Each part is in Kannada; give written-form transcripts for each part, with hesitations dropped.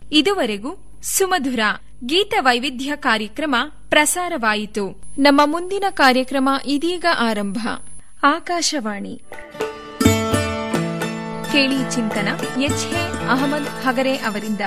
ಇದುವರೆಗೂ ಸುಮಧುರ ಗೀತ ವೈವಿಧ್ಯ ಕಾರ್ಯಕ್ರಮ ಪ್ರಸಾರವಾಯಿತು. ನಮ್ಮ ಮುಂದಿನ ಕಾರ್ಯಕ್ರಮ ಇದೀಗ ಆರಂಭ. ಆಕಾಶವಾಣಿ ಕೇಳಿ ಚಿಂತನ ಎಚ್ಎ ಅಹಮದ್ ಹಗರೆ ಅವರಿಂದ.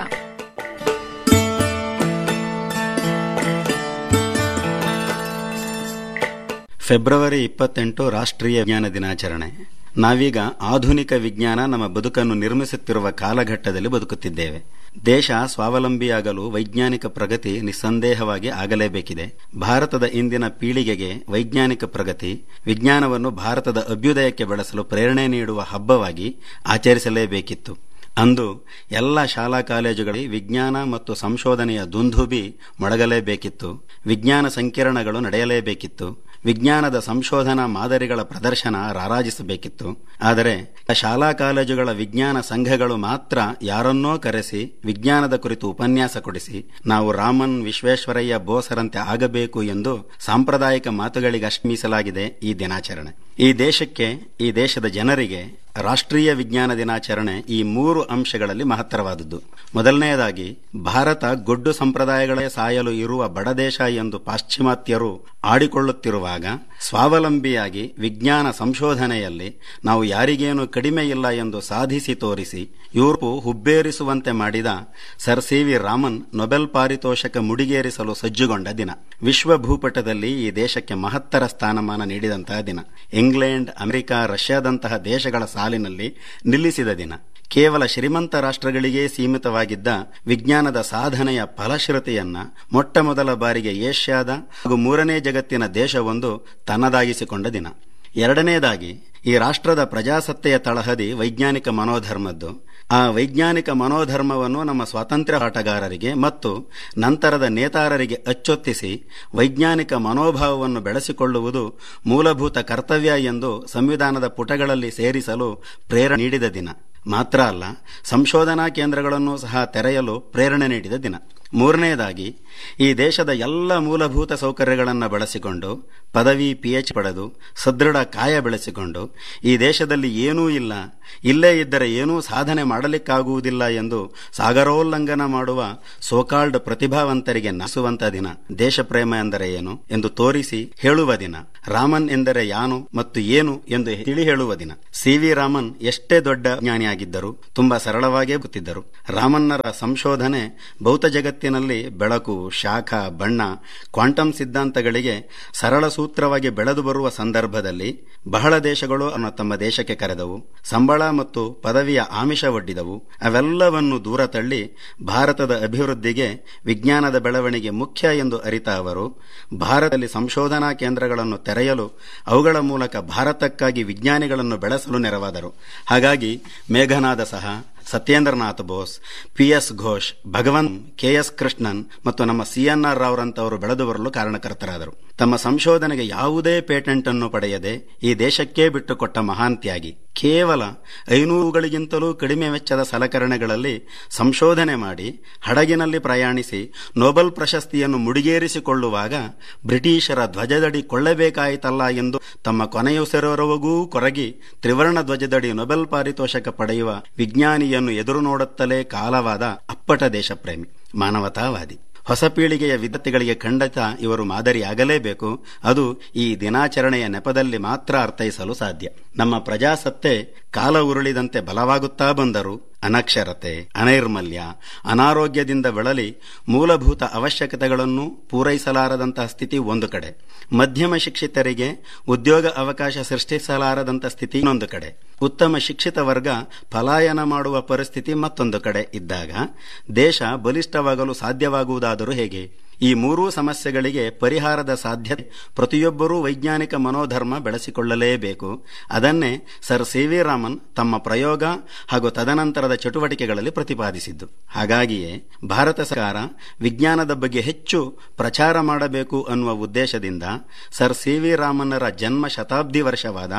ಫೆಬ್ರವರಿ 28 ರಾಷ್ಟ್ರೀಯ ವಿಜ್ಞಾನ ದಿನಾಚರಣೆ. ನಾವೀಗ ಆಧುನಿಕ ವಿಜ್ಞಾನ ನಮ್ಮ ಬದುಕನ್ನು ನಿರ್ಮಿಸುತ್ತಿರುವ ಕಾಲಘಟ್ಟದಲ್ಲಿ ಬದುಕುತ್ತಿದ್ದೇವೆ. ದೇಶ ಸ್ವಾವಲಂಬಿಯಾಗಲು ವೈಜ್ಞಾನಿಕ ಪ್ರಗತಿ ನಿಸ್ಸಂದೇಹವಾಗಿ ಆಗಲೇಬೇಕಿದೆ. ಭಾರತದ ಇಂದಿನ ಪೀಳಿಗೆಗೆ ವೈಜ್ಞಾನಿಕ ಪ್ರಗತಿ, ವಿಜ್ಞಾನವನ್ನು ಭಾರತದ ಅಭ್ಯುದಯಕ್ಕೆ ಬೆಳೆಸಲು ಪ್ರೇರಣೆ ನೀಡುವ ಹಬ್ಬವಾಗಿ ಆಚರಿಸಲೇಬೇಕಿತ್ತು. ಅಂದು ಎಲ್ಲ ಶಾಲಾ ಕಾಲೇಜುಗಳಲ್ಲಿ ವಿಜ್ಞಾನ ಮತ್ತು ಸಂಶೋಧನೆಯ ದುಂದುಬಿ ಮೊಳಗಲೇಬೇಕಿತ್ತು. ವಿಜ್ಞಾನ ಸಂಕಿರಣಗಳು ನಡೆಯಲೇಬೇಕಿತ್ತು. ವಿಜ್ಞಾನದ ಸಂಶೋಧನಾ ಮಾದರಿಗಳ ಪ್ರದರ್ಶನ ರಾರಾಜಿಸಬೇಕಿತ್ತು. ಆದರೆ ಶಾಲಾ ಕಾಲೇಜುಗಳ ವಿಜ್ಞಾನ ಸಂಘಗಳು ಮಾತ್ರ ಯಾರನ್ನೋ ಕರೆಸಿ ವಿಜ್ಞಾನದ ಕುರಿತು ಉಪನ್ಯಾಸ ಕೊಡಿಸಿ ನಾವು ರಾಮನ್ ವಿಶ್ವೇಶ್ವರಯ್ಯ ಬೋಸರಂತೆ ಆಗಬೇಕು ಎಂದು ಸಾಂಪ್ರದಾಯಿಕ ಮಾತುಗಳಿಗಷ್ಟೇ ಮೀಸಲಾಗಿದೆ ಈ ದಿನಾಚರಣೆ. ಈ ದೇಶಕ್ಕೆ, ಈ ದೇಶದ ಜನರಿಗೆ ರಾಷ್ಟ್ರೀಯ ವಿಜ್ಞಾನ ದಿನಾಚರಣೆ ಈ 3 ಅಂಶಗಳಲ್ಲಿ ಮಹತ್ತರವಾದದ್ದು. ಮೊದಲನೆಯದಾಗಿ, ಭಾರತ ಗೊಡ್ಡು ಸಂಪ್ರದಾಯಗಳೇ ಸಾಯಲು ಇರುವ ಬಡದೇಶ ಎಂದು ಪಾಶ್ಚಿಮಾತ್ಯರು ಆಡಿಕೊಳ್ಳುತ್ತಿರುವಾಗ ಸ್ವಾವಲಂಬಿಯಾಗಿ ವಿಜ್ಞಾನ ಸಂಶೋಧನೆಯಲ್ಲಿ ನಾವು ಯಾರಿಗೇನು ಕಡಿಮೆ ಇಲ್ಲ ಎಂದು ಸಾಧಿಸಿ ತೋರಿಸಿ ಯುರೋಪು ಹುಬ್ಬೇರಿಸುವಂತೆ ಮಾಡಿದ sir C V Raman Nobel ಪಾರಿತೋಷಕ ಮುಡಿಗೇರಿಸಲು ಸಜ್ಜುಗೊಂಡ ದಿನ. ವಿಶ್ವ ಭೂಪಟದಲ್ಲಿ ಈ ದೇಶಕ್ಕೆ ಮಹತ್ತರ ಸ್ಥಾನಮಾನ ನೀಡಿದಂತಹ ದಿನ. ಇಂಗ್ಲೆಂಡ್, ಅಮೆರಿಕ, ರಷ್ಯಾದಂತಹ ದೇಶಗಳ ಸಾಲಿನಲ್ಲಿ ನಿಲ್ಲಿಸಿದ ದಿನ. ಕೇವಲ ಶ್ರೀಮಂತ ರಾಷ್ಟ್ರಗಳಿಗೇ ಸೀಮಿತವಾಗಿದ್ದ ವಿಜ್ಞಾನದ ಸಾಧನೆಯ ಫಲಶ್ರುತಿಯನ್ನ ಮೊಟ್ಟ ಮೊದಲ ಬಾರಿಗೆ ಏಷ್ಯಾದ ಹಾಗೂ 3ನೇ ಜಗತ್ತಿನ ದೇಶವೊಂದು ತನ್ನದಾಗಿಸಿಕೊಂಡ ದಿನ. ಎರಡನೆಯದಾಗಿ, ಈ ರಾಷ್ಟ್ರದ ಪ್ರಜಾಸತ್ತೆಯ ತಳಹದಿ ವೈಜ್ಞಾನಿಕ ಮನೋಧರ್ಮದ್ದು. ಆ ವೈಜ್ಞಾನಿಕ ಮನೋಧರ್ಮವನ್ನು ನಮ್ಮ ಸ್ವಾತಂತ್ರ್ಯ ಹೋರಾಟಗಾರರಿಗೆ ಮತ್ತು ನಂತರದ ನೇತಾರರಿಗೆ ಅಚ್ಚೊತ್ತಿಸಿ ವೈಜ್ಞಾನಿಕ ಮನೋಭಾವವನ್ನು ಬೆಳೆಸಿಕೊಳ್ಳುವುದು ಮೂಲಭೂತ ಕರ್ತವ್ಯ ಎಂದು ಸಂವಿಧಾನದ ಪುಟಗಳಲ್ಲಿ ಸೇರಿಸಲು ಪ್ರೇರಣೆ ನೀಡಿದ ದಿನ. ಮಾತ್ರ ಅಲ್ಲ, ಸಂಶೋಧನಾ ಕೇಂದ್ರಗಳನ್ನು ಸಹ ತೆರೆಯಲು ಪ್ರೇರಣೆ ನೀಡಿದ ದಿನ. ಮೂರನೆಯದಾಗಿ, ಈ ದೇಶದ ಎಲ್ಲ ಮೂಲಭೂತ ಸೌಕರ್ಯಗಳನ್ನು ಬಳಸಿಕೊಂಡು ಪದವಿ PhD ಪಡೆದು ಸದೃಢ ಕಾಯ ಬೆಳೆಸಿಕೊಂಡು ಈ ದೇಶದಲ್ಲಿ ಏನೂ ಇಲ್ಲ, ಇಲ್ಲೇ ಇದ್ದರೆ ಏನೂ ಸಾಧನೆ ಮಾಡಲಿಕ್ಕಾಗುವುದಿಲ್ಲ ಎಂದು ಸಾಗರೋಲ್ಲಂಘನ ಮಾಡುವ ಸೋಕಾಲ್ಡ್ ಪ್ರತಿಭಾವಂತರಿಗೆ ನಾಸುವಂತ ದಿನ. ದೇಶ ಪ್ರೇಮ ಎಂದರೆ ಏನು ಎಂದು ತೋರಿಸಿ ಹೇಳುವ ದಿನ. ರಾಮನ್ ಎಂದರೆ ಯಾನು ಮತ್ತು ಏನು ಎಂದು ತಿಳಿ ಹೇಳುವ ದಿನ. ಸಿ ವಿ ರಾಮನ್ ಎಷ್ಟೇ ದೊಡ್ಡ ಜ್ಞಾನಿಯಾಗಿದ್ದರು, ತುಂಬಾ ಸರಳವಾಗೇ ಗೊತ್ತಿದ್ದರು. ರಾಮನ್ನರ ಸಂಶೋಧನೆ ಭೌತ ಜಗತ್ತಿನಲ್ಲಿ ಬೆಳಕು, ಶಾಖ, ಬಣ್ಣ, ಕ್ವಾಂಟಮ್ ಸಿದ್ಧಾಂತಗಳಿಗೆ ಸರಳ ಸೂತ್ರವಾಗಿ ಬೆಳೆದು ಬರುವ ಸಂದರ್ಭದಲ್ಲಿ ಬಹಳ ದೇಶಗಳು ತಮ್ಮ ದೇಶಕ್ಕೆ ಕರೆದವು. ಸಂಬಳ ಮತ್ತು ಪದವಿಯ ಆಮಿಷ ಒಡ್ಡಿದವು. ಅವೆಲ್ಲವನ್ನು ದೂರ ತಳ್ಳಿ ಭಾರತದ ಅಭಿವೃದ್ಧಿಗೆ ವಿಜ್ಞಾನದ ಬೆಳವಣಿಗೆ ಮುಖ್ಯ ಎಂದು ಅರಿತ ಅವರು ಭಾರತದಲ್ಲಿ ಸಂಶೋಧನಾ ಕೇಂದ್ರಗಳನ್ನು ತೆರೆಯಲು, ಅವುಗಳ ಮೂಲಕ ಭಾರತಕ್ಕಾಗಿ ವಿಜ್ಞಾನಿಗಳನ್ನು ಬೆಳೆಸಲು ನೆರವಾದರು. ಹಾಗಾಗಿ ಮೇಘನಾದ ಸಹ, ಸತ್ಯೇಂದ್ರನಾಥ್ ಬೋಸ್, PS ಘೋಷ್, ಭಗವಂತ್, KS ಕೃಷ್ಣನ್ ಮತ್ತು ನಮ್ಮ CNR ರಾವ್ರಂತವರು ಬೆಳೆದು ಬರಲು ಕಾರಣಕರ್ತರಾದರು. ತಮ್ಮ ಸಂಶೋಧನೆಗೆ ಯಾವುದೇ ಪೇಟೆಂಟ್ ಅನ್ನು ಪಡೆಯದೆ ಈ ದೇಶಕ್ಕೇ ಬಿಟ್ಟುಕೊಟ್ಟ ಮಹಾನ್ ತ್ಯಾಗಿ. ಕೇವಲ 500ಗಳಿಗಿಂತಲೂ ಕಡಿಮೆ ವೆಚ್ಚದ ಸಲಕರಣೆಗಳಲ್ಲಿ ಸಂಶೋಧನೆ ಮಾಡಿ ಹಡಗಿನಲ್ಲಿ ಪ್ರಯಾಣಿಸಿ ನೊಬೆಲ್ ಪ್ರಶಸ್ತಿಯನ್ನು ಮುಡಿಗೇರಿಸಿಕೊಳ್ಳುವಾಗ ಬ್ರಿಟಿಷರ ಧ್ವಜದಡಿ ಕೊಳ್ಳಬೇಕಾಯಿತಲ್ಲ ಎಂದು ತಮ್ಮ ಕೊನೆಯುಸಿರವರೆಗೂ ಕೊರಗಿ ತ್ರಿವರ್ಣ ಧ್ವಜದಡಿ ನೊಬೆಲ್ ಪಾರಿತೋಷಕ ಪಡೆಯುವ ವಿಜ್ಞಾನಿಯನ್ನು ಎದುರು ನೋಡುತ್ತಲೇ ಕಾಲವಾದ ಅಪ್ಪಟ ದೇಶಪ್ರೇಮಿ, ಮಾನವತಾವಾದಿ. ಹೊಸ ಪೀಳಿಗೆಯ ವಿದ್ಯಾರ್ಥಿಗಳಿಗೆ ಖಂಡಿತ ಇವರು ಮಾದರಿಯಾಗಲೇಬೇಕು. ಅದು ಈ ದಿನಾಚರಣೆಯ ನೆಪದಲ್ಲಿ ಮಾತ್ರ ಅರ್ಥೈಸಲು ಸಾಧ್ಯ. ನಮ್ಮ ಪ್ರಜಾಸತ್ತೆ ಕಾಲ ಉರುಳಿದಂತೆ ಬಲವಾಗುತ್ತಾ ಬಂದರು ಅನಕ್ಷರತೆ, ಅನೈರ್ಮಲ್ಯ, ಅನಾರೋಗ್ಯದಿಂದ ಬಳಲಿ ಮೂಲಭೂತ ಅವಶ್ಯಕತೆಗಳನ್ನು ಪೂರೈಸಲಾರದಂತಹ ಸ್ಥಿತಿ ಒಂದು ಕಡೆ, ಮಧ್ಯಮ ಶಿಕ್ಷಿತರಿಗೆ ಉದ್ಯೋಗ ಅವಕಾಶ ಸೃಷ್ಟಿಸಲಾರದಂತಹ ಸ್ಥಿತಿ ಇನ್ನೊಂದು ಕಡೆ, ಉತ್ತಮ ಶಿಕ್ಷಿತ ವರ್ಗ ಪಲಾಯನ ಮಾಡುವ ಪರಿಸ್ಥಿತಿ ಮತ್ತೊಂದು ಕಡೆ ಇದ್ದಾಗ ದೇಶ ಬಲಿಷ್ಠವಾಗಲು ಸಾಧ್ಯವಾಗುವುದಾದರೂ ಹೇಗೆ? ಈ 3 ಸಮಸ್ಯೆಗಳಿಗೆ ಪರಿಹಾರದ ಸಾಧ್ಯತೆ ಪ್ರತಿಯೊಬ್ಬರೂ ವೈಜ್ಞಾನಿಕ ಮನೋಧರ್ಮ ಬೆಳೆಸಿಕೊಳ್ಳಲೇಬೇಕು. ಅದನ್ನೇ ಸರ್ ಸಿ ವಿ ರಾಮನ್ ತಮ್ಮ ಪ್ರಯೋಗ ಹಾಗೂ ತದನಂತರದ ಚಟುವಟಿಕೆಗಳಲ್ಲಿ ಪ್ರತಿಪಾದಿಸಿದ್ದು. ಹಾಗಾಗಿಯೇ ಭಾರತ ಸರ್ಕಾರ ವಿಜ್ಞಾನದ ಬಗ್ಗೆ ಹೆಚ್ಚು ಪ್ರಚಾರ ಮಾಡಬೇಕು ಅನ್ನುವ ಉದ್ದೇಶದಿಂದ ಸರ್ ಸಿ ವಿ ರಾಮನ್ನರ ಜನ್ಮ ಶತಾಬ್ದಿ ವರ್ಷವಾದ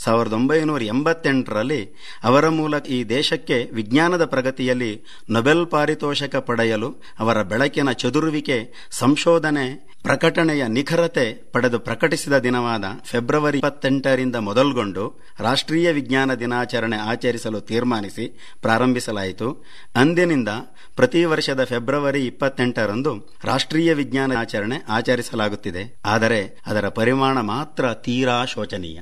1988ರಲ್ಲಿ ಅವರ ಮೂಲಕ ಈ ದೇಶಕ್ಕೆ ವಿಜ್ಞಾನದ ಪ್ರಗತಿಯಲ್ಲಿ ನೊಬೆಲ್ ಪಾರಿತೋಷಕ ಪಡೆಯಲು ಅವರ ಬೆಳಕಿನ ಚದುರುವಿಕೆ ಸಂಶೋಧನೆ ಪ್ರಕಟಣೆಯ ನಿಖರತೆ ಪಡೆದು ಪ್ರಕಟಿಸಿದ ದಿನವಾದ ಫೆಬ್ರವರಿ 28ರಿಂದ ಮೊದಲುಗೊಂಡು ರಾಷ್ಟ್ರೀಯ ವಿಜ್ಞಾನ ದಿನಾಚರಣೆ ಆಚರಿಸಲು ತೀರ್ಮಾನಿಸಿ ಪ್ರಾರಂಭಿಸಲಾಯಿತು. ಅಂದಿನಿಂದ ಪ್ರತಿ ವರ್ಷದ ಫೆಬ್ರವರಿ 28ರಂದು ರಾಷ್ಟ್ರೀಯ ವಿಜ್ಞಾನ ದಿನಾಚರಣೆ ಆಚರಿಸಲಾಗುತ್ತಿದೆ. ಆದರೆ ಅದರ ಪರಿಮಾಣ ಮಾತ್ರ ತೀರಾ ಶೋಚನೀಯ.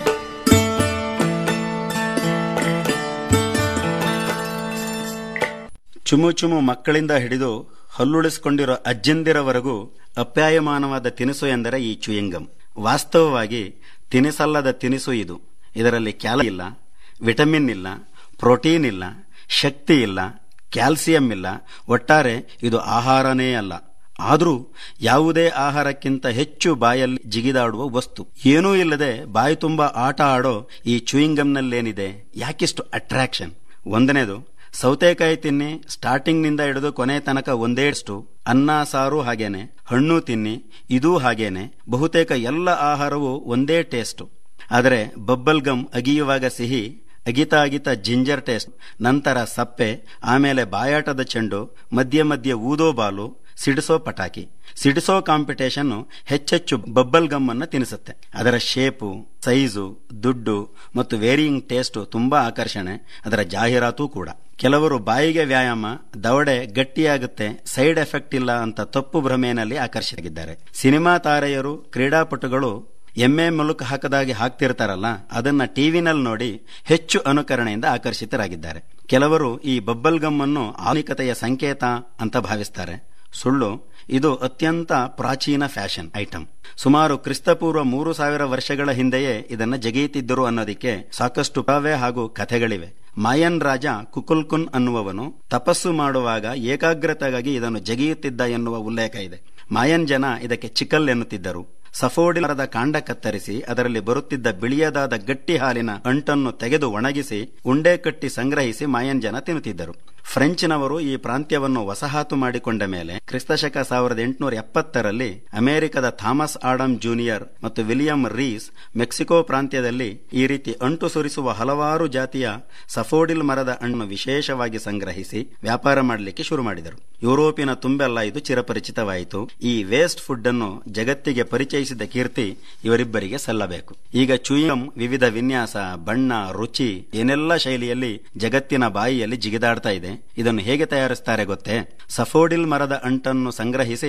ಚುಮು ಮಕ್ಕಳಿಂದ ಹಿಡಿದು ಹಲ್ಲುಳಿಸಿಕೊಂಡಿರೋ ಅಜ್ಜಂದಿರವರೆಗೂ ಅಪ್ಯಾಯಮಾನವಾದ ತಿನಿಸು ಎಂದರೆ ಈ ಚೂಯಿಂಗಮ್. ವಾಸ್ತವವಾಗಿ ತಿನಿಸಲ್ಲದ ತಿನಿಸು ಇದು. ಇದರಲ್ಲಿ ಕ್ಯಾಲರಿ ಇಲ್ಲ, ವಿಟಮಿನ್ ಇಲ್ಲ, ಪ್ರೋಟೀನ್ ಇಲ್ಲ, ಶಕ್ತಿ ಇಲ್ಲ, ಕ್ಯಾಲ್ಸಿಯಂ ಇಲ್ಲ. ಒಟ್ಟಾರೆ ಇದು ಆಹಾರನೇ ಅಲ್ಲ. ಆದರೂ ಯಾವುದೇ ಆಹಾರಕ್ಕಿಂತ ಹೆಚ್ಚು ಬಾಯಲ್ಲಿ ಜಿಗಿದಾಡುವ ವಸ್ತು. ಏನೂ ಇಲ್ಲದೆ ಬಾಯಿ ತುಂಬ ಆಟ ಆಡೋ ಈ ಚೂಯಿಂಗಮ್ನಲ್ಲೇನಿದೆ? ಯಾಕಿಷ್ಟು ಅಟ್ರಾಕ್ಷನ್? ಒಂದನೇದು, ಸೌತೆಕಾಯಿ ತಿನ್ನಿ, ಸ್ಟಾರ್ಟಿಂಗ್ನಿಂದ ಹಿಡಿದು ಕೊನೆ ತನಕ ಒಂದೇಷ್ಟು. ಅನ್ನ ಸಾರು ಹಾಗೇನೆ, ಹಣ್ಣು ತಿನ್ನಿ, ಇದೂ ಹಾಗೇನೆ. ಬಹುತೇಕ ಎಲ್ಲ ಆಹಾರವೂ ಒಂದೇ ಟೇಸ್ಟು. ಆದರೆ ಬಬ್ಬಲ್ ಗಮ್ ಅಗಿಯುವಾಗ ಸಿಹಿ, ಅಗಿತಾ ಜಿಂಜರ್ ಟೇಸ್ಟ್, ನಂತರ ಸಪ್ಪೆ, ಆಮೇಲೆ ಬಾಯಾಟದ ಚೆಂಡು, ಮಧ್ಯೆ ಊದೋ ಬಾಲು, ಸಿಡಿಸೋ ಪಟಾಕಿ. ಸಿಡಿಸೋ ಕಾಂಪಿಟೇಷನ್ ಹೆಚ್ಚೆಚ್ಚು ಬಬ್ಬಲ್ ಗಮ್ ಅನ್ನು ತಿನ್ನಿಸುತ್ತೆ. ಅದರ ಶೇಪು, ಸೈಜು, ದುಡ್ಡು ಮತ್ತು ವೇರಿಯಿಂಗ್ ಟೇಸ್ಟು ತುಂಬಾ ಆಕರ್ಷಣೆ. ಅದರ ಜಾಹೀರಾತು ಕೂಡ. ಕೆಲವರು ಬಾಯಿಗೆ ವ್ಯಾಯಾಮ, ದವಡೆ ಗಟ್ಟಿಯಾಗುತ್ತೆ, ಸೈಡ್ ಎಫೆಕ್ಟ್ ಇಲ್ಲ ಅಂತ ತಪ್ಪು ಭ್ರಮೆಯಲ್ಲಿ ಆಕರ್ಷಿತರಾಗಿದ್ದಾರೆ. ಸಿನಿಮಾ ತಾರೆಯರು, ಕ್ರೀಡಾಪಟುಗಳು ಎಮ್ಮೆ ಮುಲುಕು ಹಾಕದಾಗಿ ಹಾಕ್ತಿರ್ತಾರಲ್ಲ, ಅದನ್ನ ಟಿವಿನಲ್ಲಿ ನೋಡಿ ಹೆಚ್ಚು ಅನುಕರಣೆಯಿಂದ ಆಕರ್ಷಿತರಾಗಿದ್ದಾರೆ. ಕೆಲವರು ಈ ಬಬ್ಬಲ್ ಗಮ್ ಅನ್ನು ಆಧುನಿಕತೆಯ ಸಂಕೇತ ಅಂತ ಭಾವಿಸ್ತಾರೆ. ಸುಳ್ಳು. ಇದು ಅತ್ಯಂತ ಪ್ರಾಚೀನ ಫ್ಯಾಷನ್ ಐಟಮ್. ಸುಮಾರು ಕ್ರಿಸ್ತಪೂರ್ವ 3000 ವರ್ಷಗಳ ಹಿಂದೆಯೇ ಇದನ್ನು ಜಗಿಯುತ್ತಿದ್ದರು ಅನ್ನೋದಕ್ಕೆ ಸಾಕಷ್ಟು ಪುರಾವೆ ಹಾಗೂ ಕಥೆಗಳಿವೆ. ಮಾಯನ್ ರಾಜ ಕುಕುಲ್ಕುನ್ ಅನ್ನುವವನು ತಪಸ್ಸು ಮಾಡುವಾಗ ಏಕಾಗ್ರತೆಗಾಗಿ ಇದನ್ನು ಜಗಿಯುತ್ತಿದ್ದ ಎನ್ನುವ ಉಲ್ಲೇಖ ಇದೆ. ಮಾಯನ್ ಜನ ಇದಕ್ಕೆ ಚಿಕಲ್ ಎನ್ನುತ್ತಿದ್ದರು. ಸಫೋಡಿಲ್ ಮರದ ಕಾಂಡ ಕತ್ತರಿಸಿ ಅದರಲ್ಲಿ ಬರುತ್ತಿದ್ದ ಬಿಳಿಯದಾದ ಗಟ್ಟಿ ಹಾಲಿನ ಅಂಟನ್ನು ತೆಗೆದು ಒಣಗಿಸಿ ಉಂಡೆ ಕಟ್ಟಿ ಸಂಗ್ರಹಿಸಿ ಮಾಯನ್ ಜನ ತಿನ್ನುತ್ತಿದ್ದರು. ಫ್ರೆಂಚ್ನವರು ಈ ಪ್ರಾಂತ್ಯವನ್ನು ವಸಾಹತು ಮಾಡಿಕೊಂಡ ಮೇಲೆ ಕ್ರಿಸ್ತಶಕ 1870ರಲ್ಲಿ ಅಮೆರಿಕದ ಥಾಮಸ್ ಆಡಮ್ ಜೂನಿಯರ್ ಮತ್ತು ವಿಲಿಯಂ ರೀಸ್ ಮೆಕ್ಸಿಕೋ ಪ್ರಾಂತ್ಯದಲ್ಲಿ ಈ ರೀತಿ ಅಂಟು ಸುರಿಸುವ ಹಲವಾರು ಜಾತಿಯ ಸಫೋಡಿಲ್ ಮರದ ಹಣ್ಣು ವಿಶೇಷವಾಗಿ ಸಂಗ್ರಹಿಸಿ ವ್ಯಾಪಾರ ಮಾಡಲಿಕ್ಕೆ ಶುರು ಮಾಡಿದರು. ಯುರೋಪಿನ ತುಂಬೆಲ್ಲ ಇದು ಚಿರಪರಿಚಿತವಾಯಿತು. ಈ ವೇಸ್ಟ್ ಫುಡ್ ಅನ್ನು ಜಗತ್ತಿಗೆ ಪರಿಚಯಿಸಿದ ಕೀರ್ತಿ ಇವರಿಬ್ಬರಿಗೆ ಸಲ್ಲಬೇಕು. ಈಗ ಚೂಯಿಂಗಮ್ ವಿವಿಧ ವಿನ್ಯಾಸ, ಬಣ್ಣ, ರುಚಿ ಏನೆಲ್ಲ ಶೈಲಿಯಲ್ಲಿ ಜಗತ್ತಿನ ಬಾಯಿಯಲ್ಲಿ ಜಿಗಿದಾಡ್ತಾ ಇದೆ. ಇದನ್ನು ಹೇಗೆ ತಯಾರಿಸುತ್ತಾರೆ ಗೊತ್ತೇ? ಸಫೋಡಿಲ್ ಮರದ ಅಂಟನ್ನು ಸಂಗ್ರಹಿಸಿ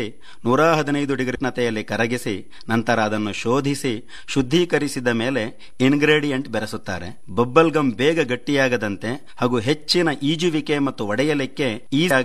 115 ಡಿಗ್ರಿ ಉಷ್ಣತೆಯಲ್ಲಿ ಕರಗಿಸಿ ನಂತರ ಅದನ್ನು ಶೋಧಿಸಿ ಶುದ್ಧೀಕರಿಸಿದ ಮೇಲೆ ಇನ್ಗ್ರೇಡಿಯೆಂಟ್ ಬೆರೆಸುತ್ತಾರೆ. ಬಬ್ಬಲ್ ಗಮ್ ಬೇಗ ಗಟ್ಟಿಯಾಗದಂತೆ ಹಾಗೂ ಹೆಚ್ಚಿನ ಈಜುವಿಕೆ ಮತ್ತು ಒಡೆಯಲಿಕ್ಕೆ